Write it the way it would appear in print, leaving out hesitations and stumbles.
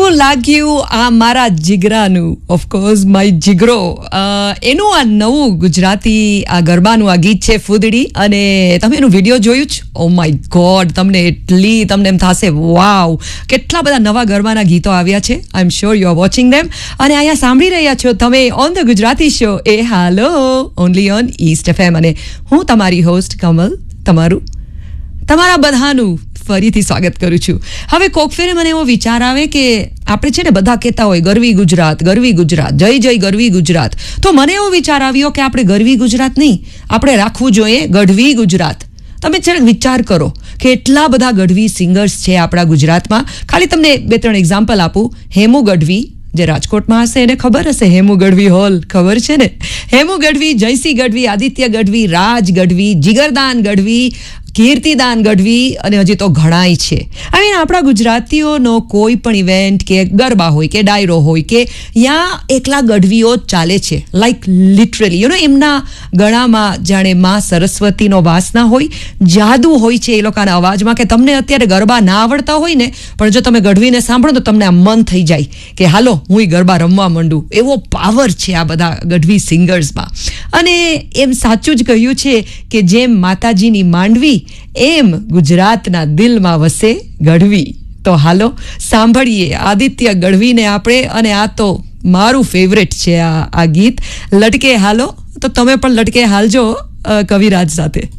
કેવું લાગ્યું આ મારા જીગરાનું, ઓફકોર્સ માય જીગરો, એનું આ નવું ગુજરાતી આ ગરબાનું આ ગીત છે ફૂદડી. અને તમે એનું વિડીયો જોયું જ? ઓ માય ગોડ, તમને એમ થશે વાવ, કેટલા બધા નવા ગરબાના ગીતો આવ્યા છે. આઈ am sure you are watching ધેમ. અને અહીંયા સાંભળી રહ્યા છો તમે on the Gujarati show A hello only on East FM. અને હું તમારી હોસ્ટ કમલ, તમારા બધાનું ફરીથી સ્વાગત કરું છું. હવે કોક ફેરે મને એવો વિચાર આવે કે આપણે છે ને બધા કહેતા હોય ગરવી ગુજરાત, જય જય ગરવી ગુજરાત. તો મને એવો વિચાર આવ્યો કે આપણે ગરવી ગુજરાત નહીં, આપણે રાખવું જોઈએ ગઢવી ગુજરાત. તમે જરાક વિચાર કરો કે એટલા બધા ગઢવી સિંગર્સ છે આપણા ગુજરાતમાં. ખાલી તમને 2-3 એક્ઝામ્પલ આપું. હેમુ ગઢવી, જે રાજકોટમાં હશે એને ખબર હશે, હેમુ ગઢવી હોલ ખબર છે ને. હેમુ ગઢવી, જયસિંહ ગઢવી, આદિત્ય ગઢવી, રાજ ગઢવી, જીગરદાન ગઢવી, કીર્તિદાન ગઢવી, અને હજી તો ઘણાય છે. આઈ મીન આપણા ગુજરાતીઓનો કોઈ પણ ઇવેન્ટ કે ગરબા હોય કે ડાયરો હોય કે ત્યાં એકલા ગઢવીઓ જ ચાલે છે. લાઈક લિટરલી એમના ગળામાં જાણે માં સરસ્વતીનો વાસના હોય, જાદુ હોય છે એ લોકોના અવાજમાં, કે તમને અત્યારે ગરબા ના આવડતા હોય ને, પણ જો તમે ગઢવીને સાંભળો તો તમને આ મન થઈ જાય કે હાલો હું ગરબા રમવા માંડું. એવો પાવર છે આ બધા ગઢવી સિંગર્સમાં. અને એમ સાચું જ કહ્યું છે કે જેમ માતાજીની માંડવી એમ ગુજરાતના દિલમાં વસે ગઢવી. તો હાલો સાંભળીએ આદિત્ય ગઢવીને આપણે. અને આ તો મારું ફેવરેટ છે આ ગીત લટકે હાલો. તો તમે પણ લટકે હાલજો કવિરાજ સાથે.